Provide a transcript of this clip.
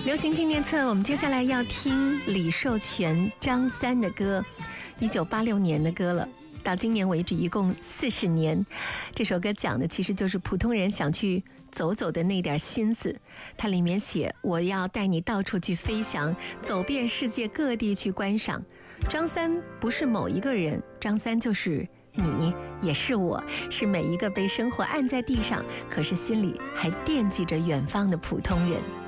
流行纪念册，我们接下来要听李寿全、张三的歌，1986年的歌了。到今年为止，一共40年。这首歌讲的其实就是普通人想去走走的那点心思。它里面写：我要带你到处去飞翔，走遍世界各地去观赏。张三不是某一个人，张三就是你，也是我，是每一个被生活按在地上，可是心里还惦记着远方的普通人。